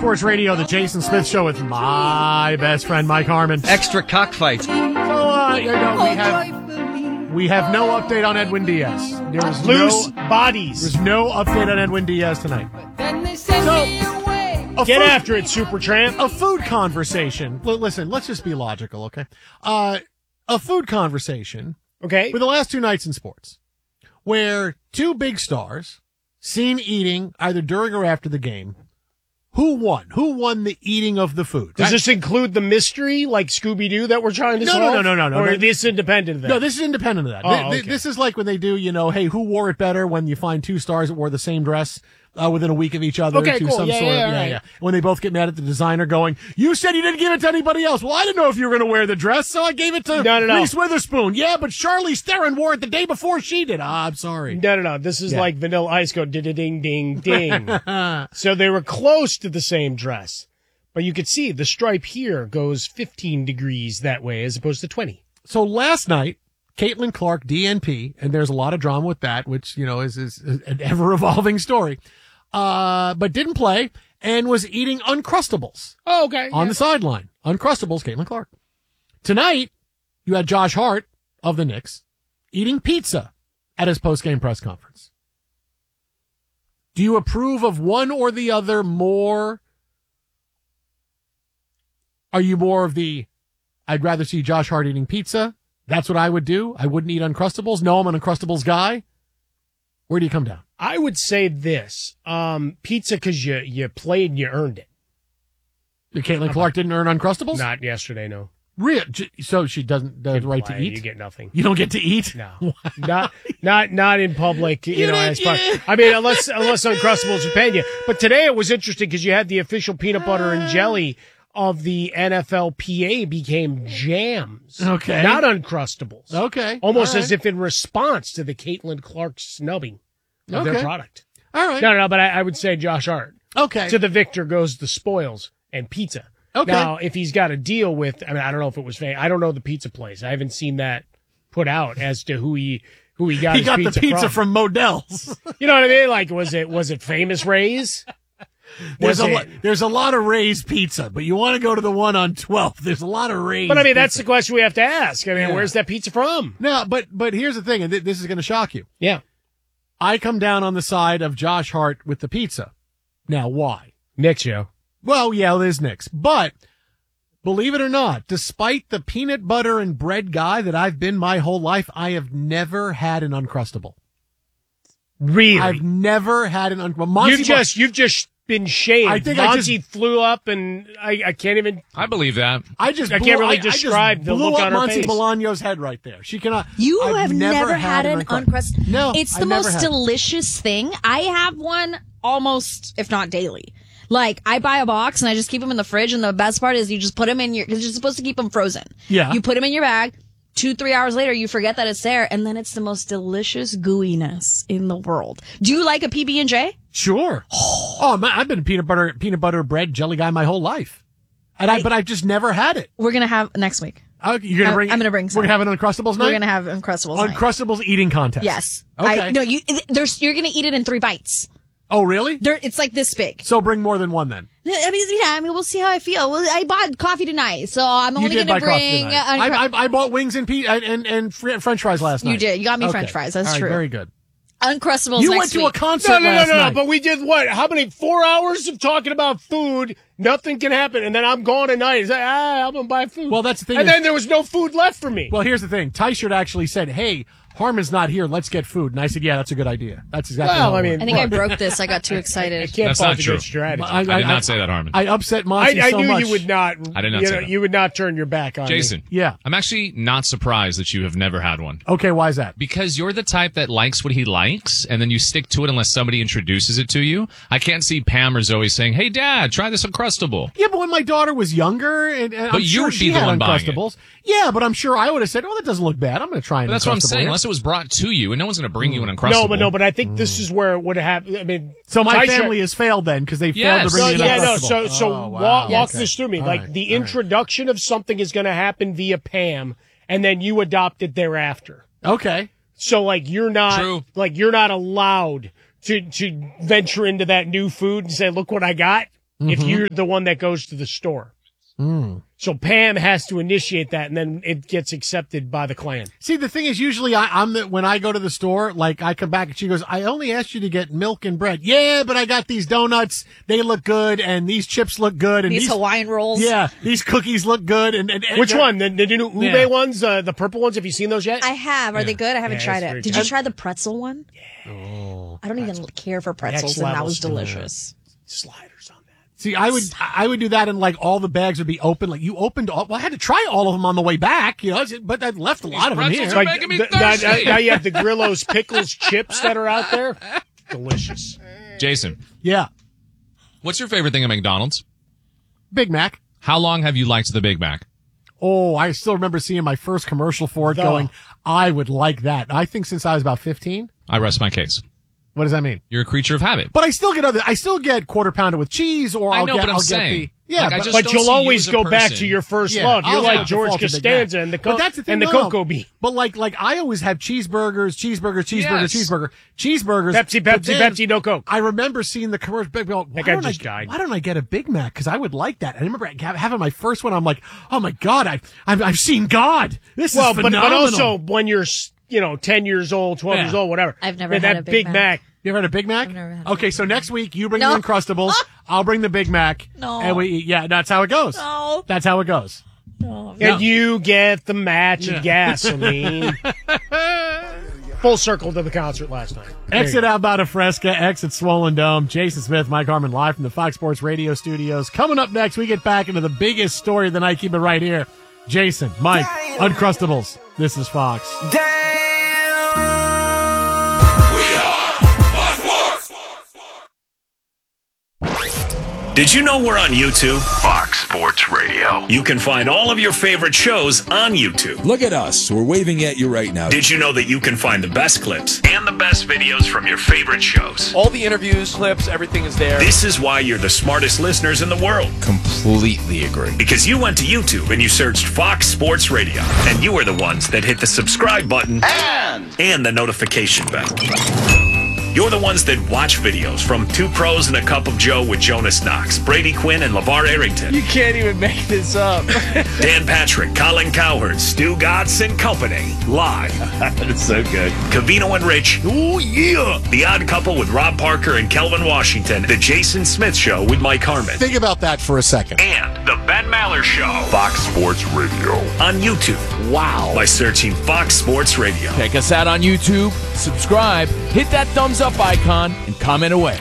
Sports Radio, the Jason Smith Show with my best friend, Mike Harmon. Extra cockfight. So, we have no update on Edwin Diaz. There's Loose bodies. There's no update on Edwin Diaz tonight. So, get after it, Supertramp. A food conversation. Listen, let's just be logical, okay? A food conversation. Okay. With the last two nights in sports, where two big stars seen eating either during or after the game. Who won? Who won the eating of the food? Does this include the mystery, like Scooby-Doo, that we're trying to solve? No. Or is this independent of that? No, this is independent of that. Okay. This is like when they do, hey, who wore it better when you find two stars that wore the same dress within a week of each other. Okay, cool. Yeah. When they both get mad at the designer going, you said you didn't give it to anybody else. Well, I didn't know if you were going to wear the dress, so I gave it to Reese Witherspoon. Yeah, but Charlize Theron wore it the day before she did. I'm sorry. No. This is like Vanilla Ice go ding. So they were close to the same dress. But you could see the stripe here goes 15 degrees that way as opposed to 20. So last night, Caitlin Clark, DNP, and there's a lot of drama with that, which, is an ever-evolving story, but didn't play and was eating Uncrustables. Oh, okay. On the sideline. Uncrustables, Caitlin Clark. Tonight, you had Josh Hart of the Knicks eating pizza at his post-game press conference. Do you approve of one or the other more? Are you more of the, I'd rather see Josh Hart eating pizza? That's what I would do. I wouldn't eat Uncrustables. No, I'm an Uncrustables guy. Where do you come down? I would say this. Pizza because you played and you earned it. Caitlin Clark didn't earn Uncrustables? Not yesterday, no. So she doesn't have the right to eat? You get nothing. You don't get to eat? No. not in public, as far. I mean, unless Uncrustables are paying you. But today it was interesting because you had the official peanut butter and jelly of the NFLPA became jams. Okay. Not Uncrustables. Okay. Almost as if in response to the Caitlin Clark snubbing of their product. All right. No, but I would say Josh Hart. Okay. To the victor goes the spoils and pizza. Okay. Now, if he's got a deal with, I don't know if it was fake. I don't know the pizza place. I haven't seen that put out as to who he got. He got the pizza from Modell's. You know what I mean? Like, was it Famous Ray's? There's a lot of Ray's pizza, but you want to go to the one on 12th. There's a lot of Ray's. But I mean, pizza. that's the question we have to ask. I mean, where's that pizza from? No, but here's the thing, and this is going to shock you. Yeah. I come down on the side of Josh Hart with the pizza. Now, why? Knicks, yo. Well, yeah, it is Knicks. But believe it or not, despite the peanut butter and bread guy that I've been my whole life, I have never had an Uncrustable. Really? I've never had an Uncrustable. You've just been shaved. I think Monty flew up, and I can't even. I believe that. I can't really describe the look on her Monty face. Bolaño's head right there. She cannot. You I've have never had an Uncrustable. No, it's the most delicious thing. I have one almost, if not daily. Like, I buy a box and I just keep them in the fridge, and the best part is you just put them in because you're supposed to keep them frozen. Yeah. You put them in your bag. 2-3 hours later, you forget that it's there, and then it's the most delicious gooiness in the world. Do you like a PB&J? Sure. Oh, man, I've been a peanut butter bread jelly guy my whole life, but I've just never had it. We're gonna have next week. You're gonna bring. I'm gonna bring some. We're gonna have an Uncrustables night. We're gonna have Uncrustables. Uncrustables eating contest. Yes. Okay. You're gonna eat it in 3 bites. Oh, really? It's like this big. So bring more than one then. I mean, we'll see how I feel. Well, I bought coffee tonight, so I'm only going to bring. I bought wings and French fries last night. You did. You got me French fries. That's true. Very good. Uncrustables. You next went to week. a concert last night. But we did what? How many 4 hours of talking about food? Nothing can happen, and then I'm gone tonight. It's like, I'm gonna buy food. Well, that's the thing. And then there was no food left for me. Well, here's the thing. Tyshirt actually said, "Hey, Harmon's not here. Let's get food." And I said, "Yeah, that's a good idea." That's exactly. Well, how I mean, I think I broke this. I got too excited. I can't That's fault not a true. good strategy. I did not say that, Harmon. I upset Monty I so knew much. you would not. I did not say that. You would not turn your back on Jason. me. Yeah. I'm actually not surprised that you have never had one. Okay, why is that? Because you're the type that likes what he likes, and then you stick to it unless somebody introduces it to you. I can't see Pam or Zoe saying, "Hey, Dad, try this Uncrustable." Yeah, but when my daughter was younger, and I'm you sure would she be the had one buying it. Uncrustables. Yeah, but I'm sure I would have said, "Oh, that doesn't look bad. I'm going to try it." But that's what I'm saying. Unless it was brought to you, and no one's going to bring you an Uncrustable. No, but I think this is where it would have happened. I mean, So my Tyshirt- family has failed then because they failed to Yes. bring No, me an yeah, no. Uncrustable. So Oh, wow. walk Okay. this through me. All Like right. the introduction of something is going to happen via Pam, and then you adopt it thereafter. Okay. So like you're not True. like you're not allowed to venture into that new food and say, "Look what I got." if you're the one that goes to the store. So Pam has to initiate that, and then it gets accepted by the clan. See, the thing is, usually when I go to the store, like I come back and she goes, I only asked you to get milk and bread. Yeah, but I got these donuts. They look good, and these chips look good, and These Hawaiian rolls. Yeah, these cookies look good. And Which one? The new ube ones, the purple ones? Have you seen those yet? I have. Are they good? I haven't tried it's very it. Did good. you try the pretzel one? Yeah. Oh, I don't even care for pretzels, Next and that was level delicious. Sliders on that. See, I would do that, and like all the bags would be open. Like you opened all. Well, I had to try all of them on the way back, but I left a lot of them pretzels here. are making me thirsty. Now you have the Grillo's pickles chips that are out there. Delicious. Jason, Yeah, what's your favorite thing at McDonald's? Big Mac. How long have you liked the Big Mac? Oh, I still remember seeing my first commercial for it. Going, I would like that. I think since I was about 15. I rest my case. What does that mean? You're a creature of habit. But I still get quarter pounder with cheese, or I I'll know, get, but I'm I'll saying, get the, yeah, like, I but, just But don't you'll see you always as a go back person. to your first Yeah, love. You're I'll like have George defaulted Big Costanza Mac. and the But that's the thing, no. cocoa bean. But like I always have cheeseburgers, Yes. cheeseburgers. Pepsi, But then Pepsi, no Coke. I remember seeing the commercial. Why guy don't just died. Why don't I get a Big Mac? Because I would like that. I remember having my first one. I'm like, oh my god, I've seen God. This is phenomenal. But also when you're 10 years old, 12 years old, whatever. I've never had had that a Big Mac. You ever had a Big Mac? I've never had Okay, so next week you bring No. the Uncrustables. I'll bring the Big Mac. No. And that's how it goes. No. That's how it goes. And you get the match of gasoline. Full circle to the concert last night. Exit outbound of Fresca, exit Swollen Dome. Jason Smith, Mike Harmon, live from the Fox Sports Radio studios. Coming up next, we get back into the biggest story of the night. Keep it right here. Jason, Mike, Uncrustables. This is Fox. Did you know we're on YouTube? Fox Sports Radio. You can find all of your favorite shows on YouTube. Look at us. We're waving at you right now. Did you know that you can find the best clips and the best videos from your favorite shows? All the interviews, clips, everything is there. This is why you're the smartest listeners in the world. Completely agree. Because you went to YouTube and you searched Fox Sports Radio. And you are the ones that hit the subscribe button and the notification bell. You're the ones that watch videos from Two Pros and a Cup of Joe with Jonas Knox, Brady Quinn, and LeVar Arrington. You can't even make this up. Dan Patrick, Colin Cowherd, Stu Gatz and Company. Live. That's so good. Cavino and Rich. Oh, yeah. The Odd Couple with Rob Parker and Kelvin Washington. The Jason Smith Show with Mike Harmon. Think about that for a second. And The Ben Maller Show. Fox Sports Radio. On YouTube. Wow. By searching Fox Sports Radio. Check us out on YouTube, subscribe, hit that thumbs up icon, and comment away.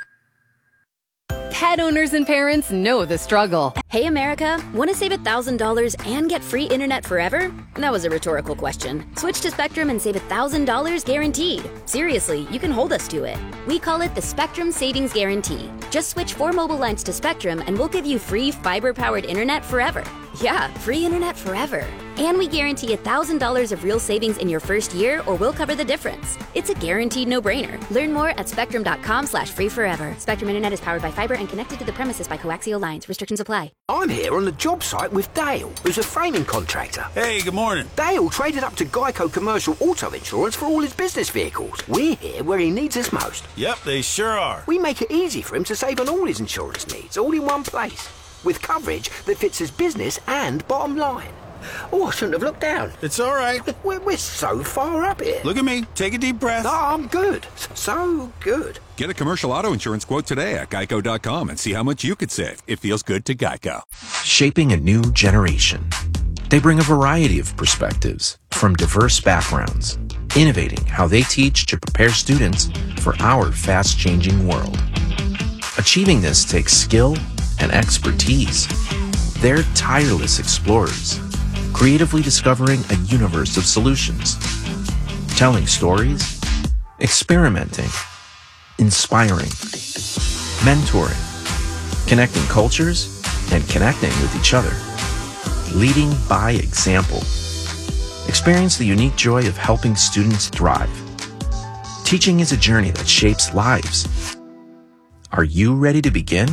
Pet owners and parents know the struggle. Hey America, want to save $1,000 and get free internet forever? That was a rhetorical question. Switch to Spectrum and save $1,000 guaranteed. Seriously, you can hold us to it. We call it the Spectrum Savings Guarantee. Just switch 4 mobile lines to Spectrum and we'll give you free fiber-powered internet forever. Yeah, free internet forever. And we guarantee $1,000 of real savings in your first year or we'll cover the difference. It's a guaranteed no-brainer. Learn more at spectrum.com/free forever. Spectrum Internet is powered by fiber and connected to the premises by coaxial lines. Restrictions apply. I'm here on the job site with Dale, who's a framing contractor. Hey, good morning. Dale traded up to Geico Commercial Auto Insurance for all his business vehicles. We're here where he needs us most. Yep, they sure are. We make it easy for him to save on all his insurance needs, all in one place, with coverage that fits his business and bottom line. Oh, I shouldn't have looked down. It's all right. We're so far up here. Look at me. Take a deep breath. No, I'm good. So good. Get a commercial auto insurance quote today at geico.com and see how much you could save. It feels good to Geico. Shaping a new generation. They bring a variety of perspectives from diverse backgrounds, innovating how they teach to prepare students for our fast-changing world. Achieving this takes skill and expertise. They're tireless explorers, creatively discovering a universe of solutions, telling stories, experimenting, inspiring, mentoring, connecting cultures, and connecting with each other, leading by example. Experience the unique joy of helping students thrive. Teaching is a journey that shapes lives. Are you ready to begin?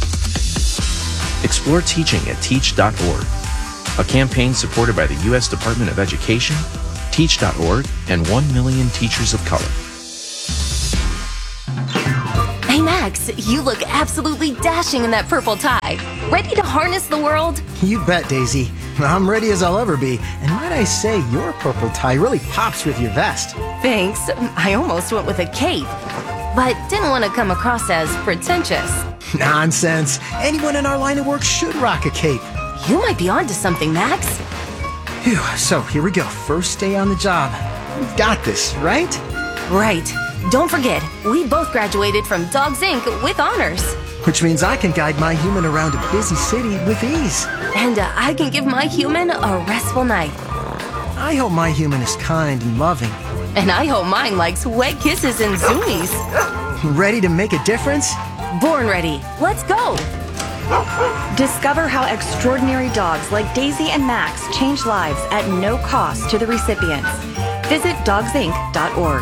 Explore teaching at teach.org, a campaign supported by the U.S. Department of Education, Teach.org, and 1 million teachers of color. Hey Max, Max, you look absolutely dashing in that purple tie. Ready to harness the world? You bet, Daisy. I'm ready as I'll ever be. And might I say, your purple tie really pops with your vest. Thanks. I almost went with a cape, but didn't want to come across as pretentious. Nonsense. Anyone in our line of work should rock a cape. You might be onto something, Max. Phew, so here we go. First day on the job. We've got this, right? Right. Don't forget, we both graduated from Dogs Inc. with honors. Which means I can guide my human around a busy city with ease. And I can give my human a restful night. I hope my human is kind and loving. And I hope mine likes wet kisses and zoomies. Ready to make a difference? Born ready. Let's go. Discover how extraordinary dogs like Daisy and Max change lives at no cost to the recipients. Visit dogsinc.org.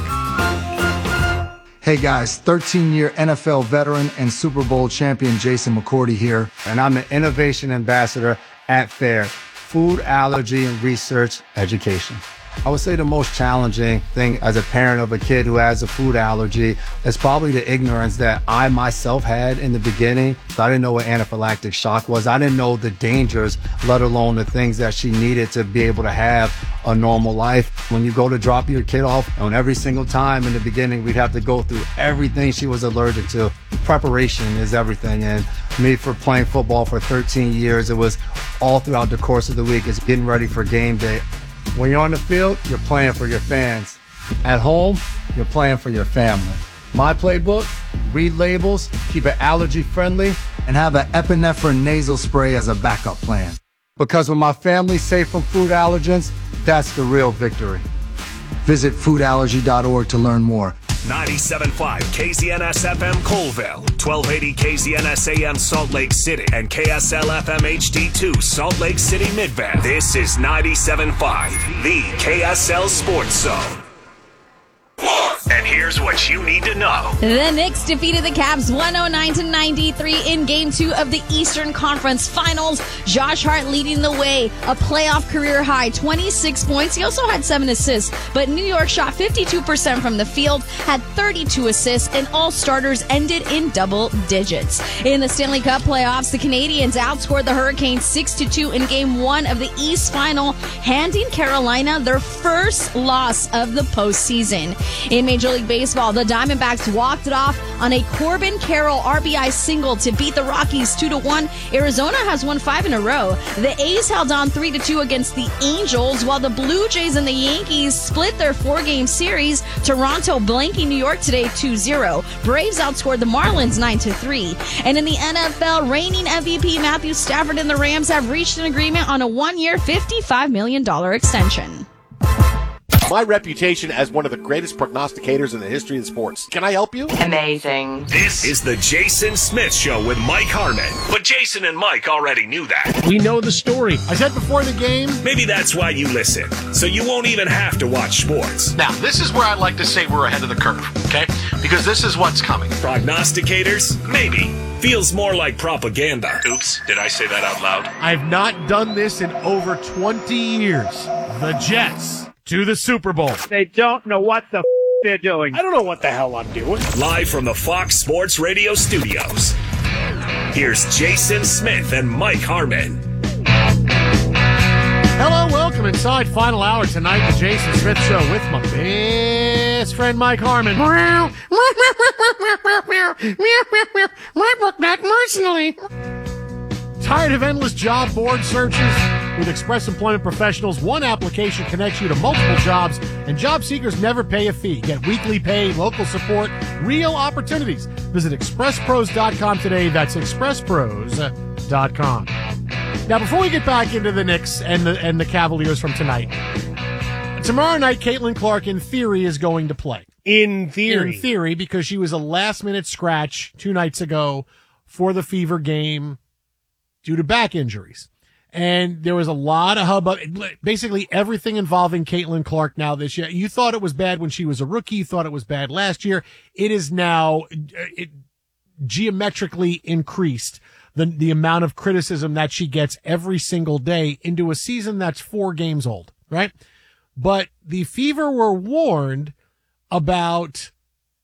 Hey guys, 13-year NFL veteran and Super Bowl champion Jason McCourty here, and I'm the Innovation Ambassador at FAIR, Food Allergy and Research Education. I would say the most challenging thing as a parent of a kid who has a food allergy is probably the ignorance that I myself had in the beginning. So I didn't know what anaphylactic shock was. I didn't know the dangers, let alone the things that she needed to be able to have a normal life. When you go to drop your kid off, and every single time in the beginning, we'd have to go through everything she was allergic to. Preparation is everything. And me, for playing football for 13 years, it was all throughout the course of the week. It's getting ready for game day. When you're on the field, you're playing for your fans. At home, you're playing for your family. My playbook, read labels, keep it allergy friendly, and have an epinephrine nasal spray as a backup plan. Because when my family's safe from food allergens, that's the real victory. Visit foodallergy.org to learn more. 97.5 KZNS FM Colville, 1280 KZNS AM Salt Lake City, and KSL FM HD2 Salt Lake City Mid-Bend. This is 97.5, the KSL Sports Zone. And here's what you need to know. The Knicks defeated the Cavs 109-93 in Game 2 of the Eastern Conference Finals. Josh Hart leading the way, a playoff career high, 26 points. He also had 7 assists, but New York shot 52% from the field, had 32 assists, and all starters ended in double digits. In the Stanley Cup playoffs, the Canadiens outscored the Hurricanes 6-2 in Game 1 of the East Final, handing Carolina their first loss of the postseason. In Major League Baseball, the Diamondbacks walked it off on a Corbin Carroll RBI single to beat the Rockies 2-1. Arizona has won 5 in a row. The A's held on 3-2 against the Angels, while the Blue Jays and the Yankees split their 4-game series. Toronto blanking New York today 2-0. Braves outscored the Marlins 9-3. And in the NFL, reigning MVP Matthew Stafford and the Rams have reached an agreement on a 1-year, $55 million extension. My reputation as one of the greatest prognosticators in the history of sports. Can I help you? Amazing. This is the Jason Smith Show with Mike Harmon. But Jason and Mike already knew that. We know the story. I said before the game. Maybe that's why you listen, so you won't even have to watch sports. Now, this is where I like to say we're ahead of the curve, okay? Because this is what's coming. Prognosticators? Maybe. Feels more like propaganda. Oops, did I say that out loud? I've not done this in over 20 years. The Jets to the Super Bowl. They don't know what the they're doing. I don't know what the hell I'm doing. Live from the Fox Sports Radio studios, here's Jason Smith and Mike Harmon. Hello, welcome inside Final Hour tonight, the Jason Smith Show with my best friend Mike Harmon. Not personally. Tired of endless job board searches? With Express Employment Professionals, one application connects you to multiple jobs, and job seekers never pay a fee. Get weekly pay, local support, real opportunities. Visit expresspros.com today. That's expresspros.com. Now, before we get back into the Knicks and the Cavaliers from tonight, tomorrow night, Caitlin Clark, in theory, is going to play. In theory. In theory, because she was a last-minute scratch 2 nights ago for the Fever game due to back injuries. And there was a lot of hubbub, basically everything involving Caitlin Clark now this year. You thought it was bad when she was a rookie. You thought it was bad last year. It is now geometrically increased, the amount of criticism that she gets every single day into a season that's 4 games old, right? But the Fever were warned about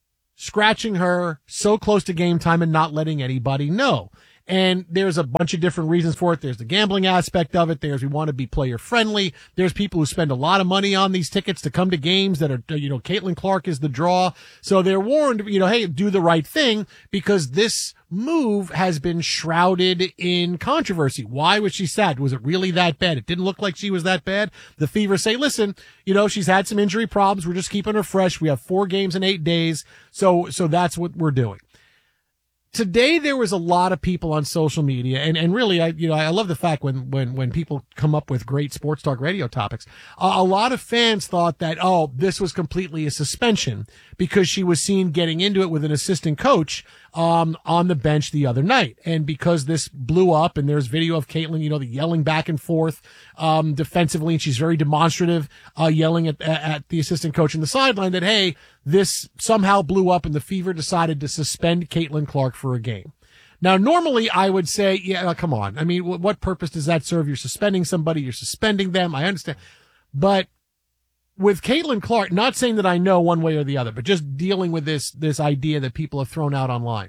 scratching her so close to game time and not letting anybody know. And there's a bunch of different reasons for it. There's the gambling aspect of it. There's we want to be player friendly. There's people who spend a lot of money on these tickets to come to games that are, Caitlin Clark is the draw. So they're warned, hey, do the right thing, because this move has been shrouded in controversy. Why was she sad? Was it really that bad? It didn't look like she was that bad. The Fever say, listen, she's had some injury problems. We're just keeping her fresh. We have 4 games in 8 days. So that's what we're doing. Today, there was a lot of people on social media, and really, I love the fact when people come up with great sports talk radio topics. A lot of fans thought that, this was completely a suspension because she was seen getting into it with an assistant coach, on the bench the other night. And because this blew up and there's video of Caitlin, the yelling back and forth, defensively, and she's very demonstrative, yelling at the assistant coach in the sideline that, hey, this somehow blew up and the Fever decided to suspend Caitlin Clark for a game. Now, normally I would say, yeah, come on. I mean, what purpose does that serve? You're suspending somebody, you're suspending them. I understand. But with Caitlin Clark, not saying that I know one way or the other, but just dealing with this idea that people have thrown out online.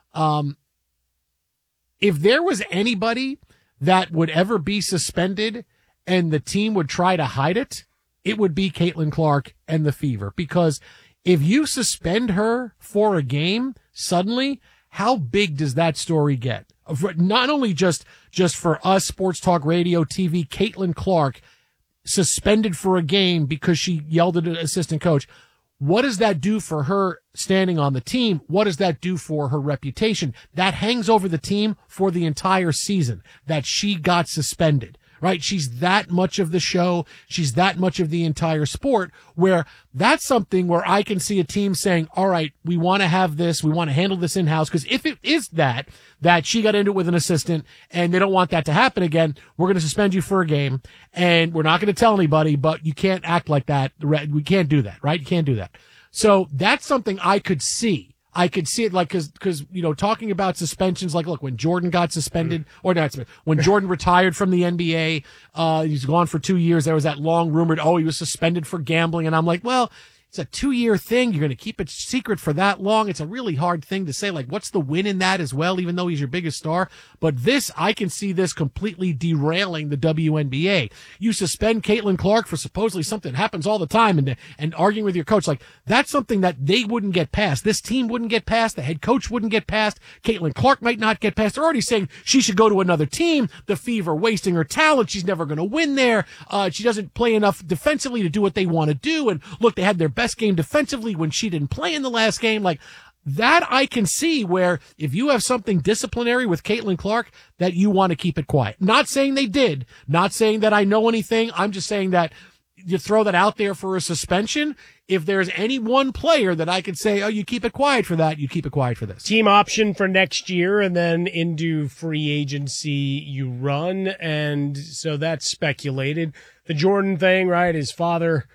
If there was anybody that would ever be suspended and the team would try to hide it, it would be Caitlin Clark and the Fever. Because if you suspend her for a game, suddenly, how big does that story get? Not only just for us, sports talk radio, TV, Caitlin Clark suspended for a game because she yelled at an assistant coach. What does that do for her standing on the team? What does that do for her reputation? That hangs over the team for the entire season, that she got suspended, right? She's that much of the show. She's that much of the entire sport, where that's something where I can see a team saying, all right, we want to have this. We want to handle this in-house. Because if it is that she got into it with an assistant and they don't want that to happen again, we're going to suspend you for a game and we're not going to tell anybody, but you can't act like that. We can't do that, right? You can't do that. So that's something I could see. I could see it cause, talking about suspensions, look, when Jordan got suspended, when Jordan retired from the NBA, he's gone for 2 years. There was that long rumored, he was suspended for gambling. And I'm like, well, it's a 2-year thing. You're going to keep it secret for that long. It's a really hard thing to say. What's the win in that as well, even though he's your biggest star? But I can see this completely derailing the WNBA. You suspend Caitlin Clark for supposedly something that happens all the time and arguing with your coach. That's something that they wouldn't get past. This team wouldn't get past. The head coach wouldn't get past. Caitlin Clark might not get past. They're already saying she should go to another team. The Fever wasting her talent. She's never going to win there. She doesn't play enough defensively to do what they want to do. And look, they had their best game defensively when she didn't play in the last game. That I can see, where if you have something disciplinary with Caitlin Clark, that you want to keep it quiet. Not saying they did, not saying that I know anything. I'm just saying that you throw that out there for a suspension. If there's any one player that I could say, you keep it quiet for that, you keep it quiet for this. Team option for next year, and then into free agency you run. And so that's speculated. The Jordan thing, right? His father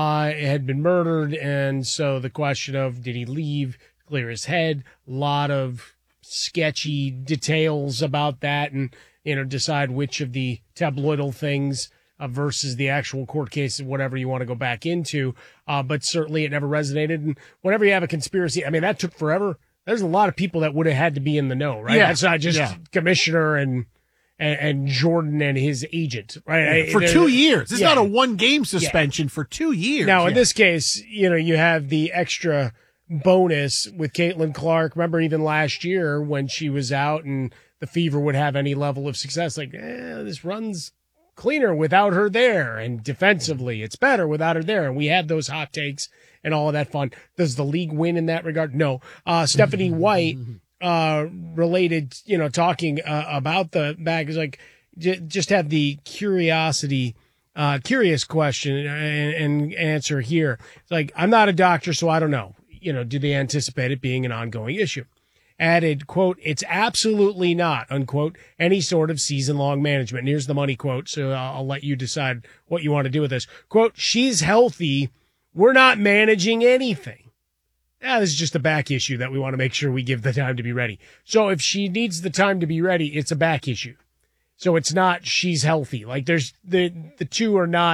had been murdered, and so the question of, did he leave, clear his head? A lot of sketchy details about that, and decide which of the tabloidal things versus the actual court case, whatever you want to go back into. But certainly it never resonated. And whenever you have a conspiracy, that took forever. There's a lot of people that would have had to be in the know, right? Yeah. That's not just commissioner and Jordan and his agent, right? For 2 years. It's not a 1-game suspension for 2 years. Now, in this case, you have the extra bonus with Caitlin Clark. Remember, even last year when she was out and the Fever would have any level of success, this run's cleaner without her there, and defensively it's better without her there. And we had those hot takes and all of that fun. Does the league win in that regard? No. Stephanie White, related, talking about the bag, is just have the curious question and answer here. It's I'm not a doctor, so I don't know. Do they anticipate it being an ongoing issue? Added, quote, "It's absolutely not," unquote, "any sort of season-long management." And here's the money quote, so I'll let you decide what you want to do with this. Quote, "She's healthy. We're not managing anything." This is just a back issue that we want to make sure we give the time to be ready. So if she needs the time to be ready, it's a back issue. So it's not she's healthy. There's the two are not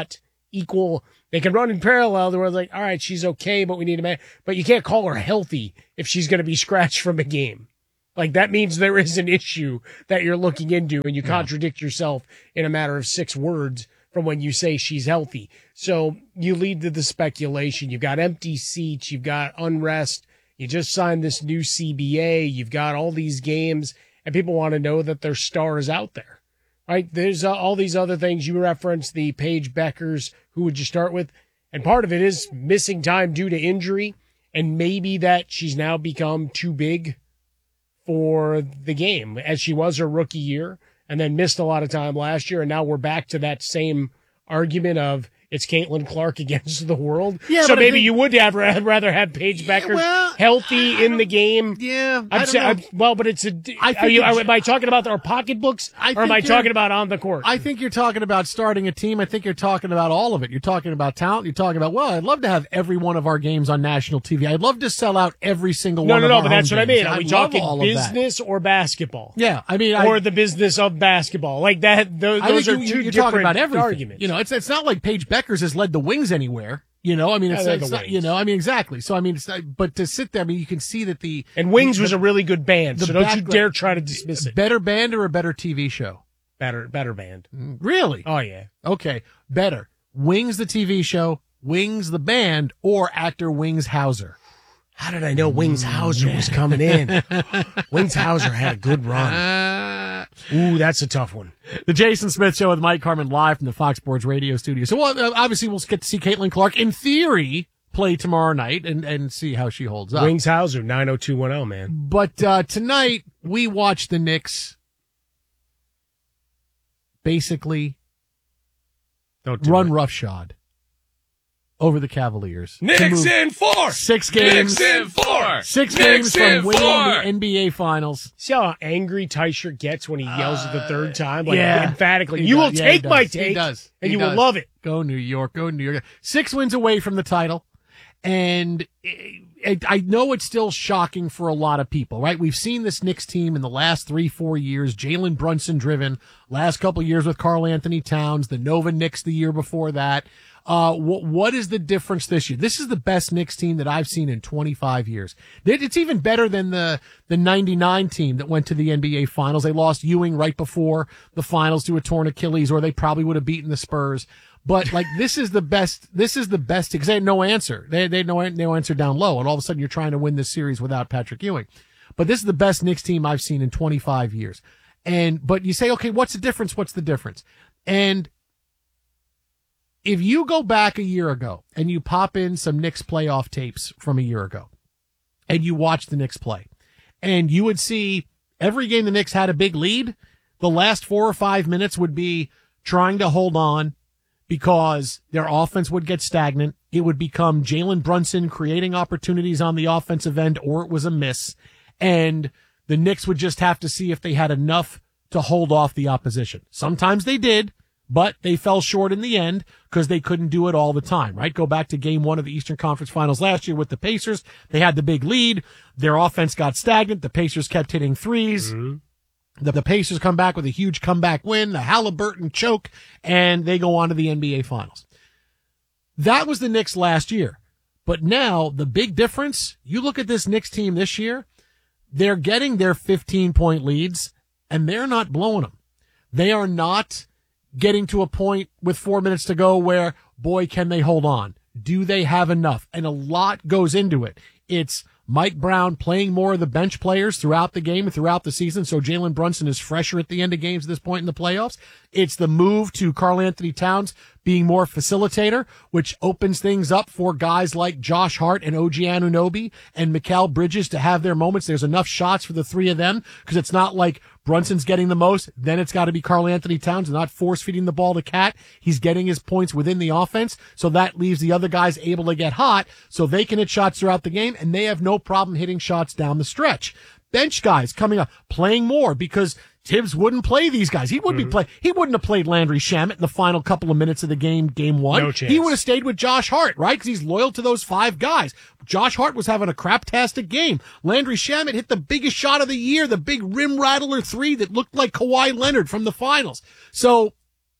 equal. They can run in parallel. Where like, all right, she's okay, but we need a man. But you can't call her healthy if she's going to be scratched from a game. Like, that means there is an issue that you're looking into, and you contradict yourself in a matter of 6 words from when you say she's healthy. So you lead to the speculation. You've got empty seats. You've got unrest. You just signed this new CBA. You've got all these games, and people want to know that their star is out there, right? There's all these other things. You referenced the Paige Beckers. Who would you start with? And part of it is missing time due to injury, and maybe that she's now become too big for the game, as she was her rookie year and then missed a lot of time last year. And now we're back to that same argument of it's Caitlin Clark against the world. Yeah, so maybe you would rather have Paige Becker healthy in the game. Yeah, but it's am I talking about our pocketbooks, or am I talking about on the court? I think you're talking about starting a team. I think you're talking about all of it. You're talking about talent. You're talking about, I'd love to have every one of our games on national TV. I'd love to sell out every single one of our but that's what games. I mean. Are we talking business or basketball? Yeah, I mean, or the business of basketball. Like that. Those are two different about everything. arguments. You know, it's not like Paige Beckers has led the Wings anywhere. You know, I mean, it's not, you know, I mean, exactly. So, I mean, it's not, but to sit there, I mean, you can see that and Wings was a really good band, so don't you dare try to dismiss it. Better band or a better TV show? Better band. Really? Oh, yeah. Okay, better. Wings the TV show, Wings the band, or actor Wings Hauser? How did I know Wings Hauser was coming in? Wings Hauser had a good run. Ooh, that's a tough one. The Jason Smith Show with Mike Harmon live from the Fox Sports Radio studio. So, obviously, we'll get to see Caitlin Clark, in theory, play tomorrow night and see how she holds up. Wings Hauser, 90210, man. But tonight, we watch the Knicks basically run roughshod over the Cavaliers. Knicks in 4! 6 games. Knicks in 4! 6 games from winning the NBA Finals. See how angry Teicher gets when he yells it the third time? Like, emphatically. You will take my take. He does. And you will love it. Go New York. Go New York. 6 wins away from the title. And I know it's still shocking for a lot of people, right? We've seen this Knicks team in the last 3-4 years, Jalen Brunson driven, last couple of years with Karl Anthony Towns, the Nova Knicks the year before that. What is the difference this year? This is the best Knicks team that I've seen in 25 years. It's even better than the 99 team that went to the NBA Finals. They lost Ewing right before the finals to a torn Achilles, or they probably would have beaten the Spurs. But like, this is the best, because they had no answer. They had no answer down low. And all of a sudden you're trying to win this series without Patrick Ewing. But this is the best Knicks team I've seen in 25 years. But you say, okay, what's the difference? What's the difference? And if you go back a year ago and you pop in some Knicks playoff tapes from a year ago and you watch the Knicks play, and you would see every game the Knicks had a big lead, the last 4 or 5 minutes would be trying to hold on because their offense would get stagnant. It would become Jalen Brunson creating opportunities on the offensive end, or it was a miss. And the Knicks would just have to see if they had enough to hold off the opposition. Sometimes they did, but they fell short in the end because they couldn't do it all the time, right? Go back to game 1 of the Eastern Conference Finals last year with the Pacers. They had the big lead. Their offense got stagnant. The Pacers kept hitting threes. Mm-hmm. The Pacers come back with a huge comeback win, the Halliburton choke, and they go on to the NBA Finals. That was the Knicks last year. But now, the big difference, you look at this Knicks team this year, they're getting their 15-point leads, and they're not blowing them. They are not getting to a point with 4 minutes to go where, boy, can they hold on? Do they have enough? And a lot goes into it. It's Mike Brown playing more of the bench players throughout the game and throughout the season, so Jalen Brunson is fresher at the end of games at this point in the playoffs. It's the move to Karl Anthony Towns being more facilitator, which opens things up for guys like Josh Hart and OG Anunoby and Mikal Bridges to have their moments. There's enough shots for the three of them because it's not like Brunson's getting the most, then it's got to be Karl Anthony Towns, not force-feeding the ball to Cat. He's getting his points within the offense, so that leaves the other guys able to get hot so they can hit shots throughout the game, and they have no problem hitting shots down the stretch. Bench guys coming up, playing more because Tibbs wouldn't play these guys. He wouldn't He wouldn't have played Landry Shamet in the final couple of minutes of the game 1. No chance. He would have stayed with Josh Hart, right? Because he's loyal to those 5 guys. Josh Hart was having a craptastic game. Landry Shamet hit the biggest shot of the year, the big rim rattler 3 that looked like Kawhi Leonard from the finals. So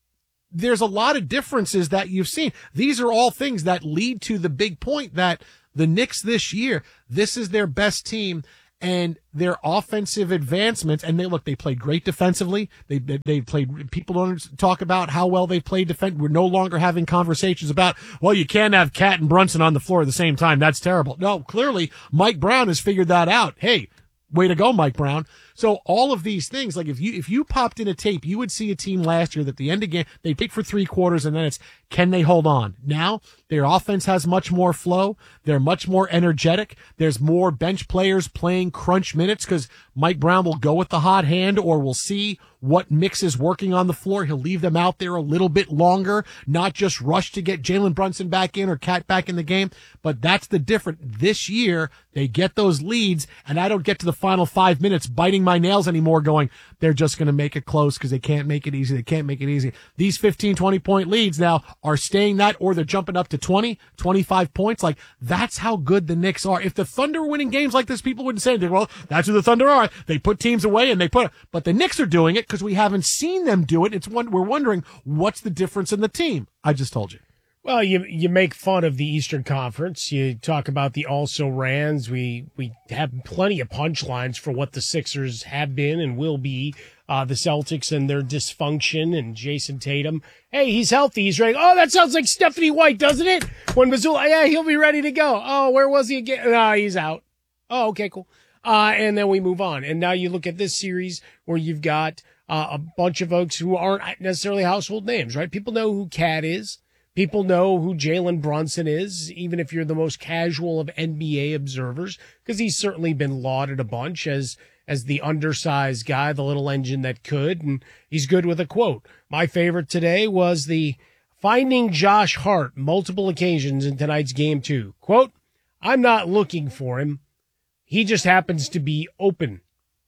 there's a lot of differences that you've seen. These are all things that lead to the big point that the Knicks this year, this is their best team. And their offensive advancements, and they played great defensively. They played, people don't talk about how well they played defense. We're no longer having conversations about, well, you can't have Cat and Brunson on the floor at the same time. That's terrible. No, clearly Mike Brown has figured that out. Hey, way to go, Mike Brown. So all of these things, like if you popped in a tape, you would see a team last year that at the end of the game, they pick for 3 quarters and then it's, can they hold on? Now their offense has much more flow. They're much more energetic. There's more bench players playing crunch minutes because Mike Brown will go with the hot hand or we'll see what mix is working on the floor. He'll leave them out there a little bit longer, not just rush to get Jalen Brunson back in or Cat back in the game. But that's the difference. This year, they get those leads, and I don't get to the final 5 minutes biting my nails anymore going, they're just going to make it close because they can't make it easy. They can't make it easy. These 15, 20-point leads now are staying that, or they're jumping up to 20, 25 points. Like, that's how good the Knicks are. If the Thunder were winning games like this, people wouldn't say anything. Well, that's who the Thunder are. They put teams away and but the Knicks are doing it because we haven't seen them do it. We're wondering what's the difference in the team. I just told you. Well, you make fun of the Eastern Conference. You talk about the also-rans. We have plenty of punchlines for what the Sixers have been and will be. The Celtics and their dysfunction and Jason Tatum. Hey, he's healthy. He's ready. Oh, that sounds like Stephanie White, doesn't it? When Missoula, yeah, he'll be ready to go. Oh, where was he again? No, he's out. Oh, okay, cool. And then we move on. And now you look at this series where you've got a bunch of folks who aren't necessarily household names, right? People know who Cat is. People know who Jalen Brunson is, even if you're the most casual of NBA observers, because he's certainly been lauded a bunch as the undersized guy, the little engine that could, and he's good with a quote. My favorite today was the finding Josh Hart multiple occasions in tonight's game 2. Quote, I'm not looking for him. He just happens to be open.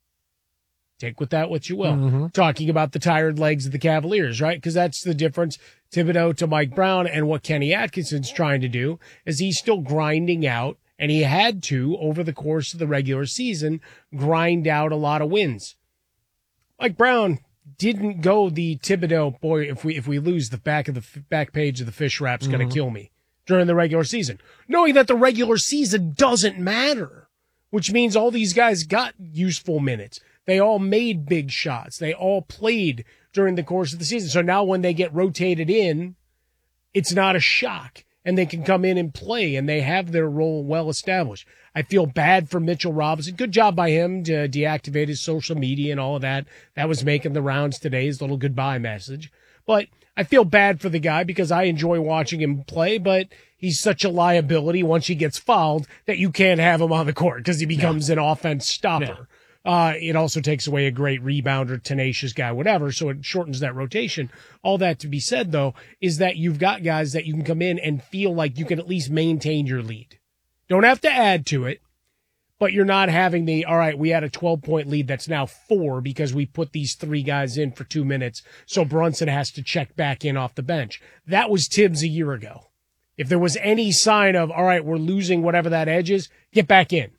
Take with that what you will. Mm-hmm. Talking about the tired legs of the Cavaliers, right? Because that's the difference, Thibodeau to Mike Brown, and what Kenny Atkinson's trying to do is he's still grinding out, and he had to, over the course of the regular season, grind out a lot of wins. Mike Brown didn't go the Thibodeau, boy, if we lose the back page of the fish wrap's going to kill me during the regular season. Knowing that the regular season doesn't matter, which means all these guys got useful minutes. They all made big shots. They all played during the course of the season. So now when they get rotated in, it's not a shock, and they can come in and play, and they have their role well established. I feel bad for Mitchell Robinson. Good job by him to deactivate his social media and all of that. That was making the rounds today, his little goodbye message. But I feel bad for the guy because I enjoy watching him play, but he's such a liability once he gets fouled that you can't have him on the court because he becomes an offense stopper. It also takes away a great rebounder, tenacious guy, whatever, so it shortens that rotation. All that to be said, though, is that you've got guys that you can come in and feel like you can at least maintain your lead. Don't have to add to it, but you're not having all right, we had a 12-point lead that's now 4 because we put these 3 guys in for 2 minutes, so Brunson has to check back in off the bench. That was Tibbs a year ago. If there was any sign of, all right, we're losing whatever that edge is, get back in.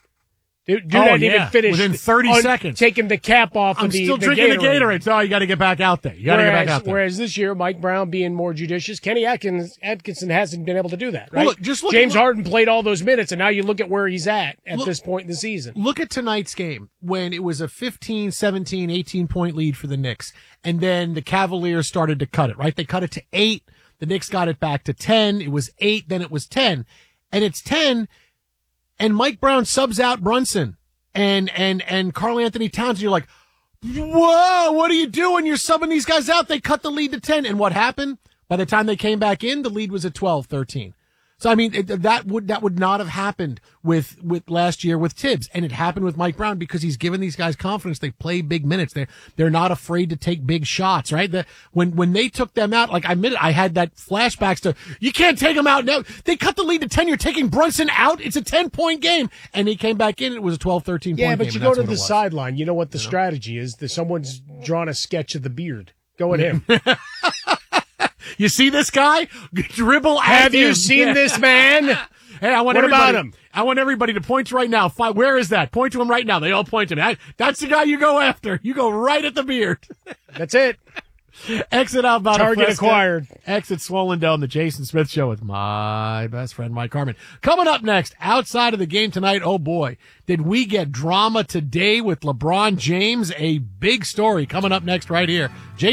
Even finish within 30 seconds. Taking the cap off I'm of the still drinking the Gatorade. So you got to get back out there. Whereas this year, Mike Brown being more judicious, Kenny Atkinson hasn't been able to do that, right? Well, look, James Harden played all those minutes, and now you look at where he's at this point in the season. Look at tonight's game when it was a 15, 17, 18-point lead for the Knicks, and then the Cavaliers started to cut it, right? They cut it to 8. The Knicks got it back to 10. It was 8, then it was 10. And it's 10, and Mike Brown subs out Brunson and Karl Anthony Towns. You're like, whoa, what are you doing? You're subbing these guys out. They cut the lead to 10. And what happened? By the time they came back in, the lead was at 12, 13. So, I mean, that would not have happened with last year with Tibbs. And it happened with Mike Brown because he's given these guys confidence. They play big minutes. They're not afraid to take big shots, right? When they took them out, like I admit, I had that flashbacks to, you can't take them out now. They cut the lead to 10. You're taking Brunson out. It's a 10-point game. And he came back in. It was a 12, 13-point game. Yeah, but you go to the sideline. You know what the strategy is? Someone's drawn a sketch of the beard. Go at him. You see this guy? Dribble at Have him. you seen this man? Hey, what about him? I want everybody to point right now. Where is that? Point to him right now. They all point to him. That's the guy you go after. You go right at the beard. That's it. Exit Outbound. Target acquired. Exit Swollen Dome, the Jason Smith Show with my best friend, Mike Harmon. Coming up next, outside of the game tonight, oh boy, did we get drama today with LeBron James? A big story coming up next right here.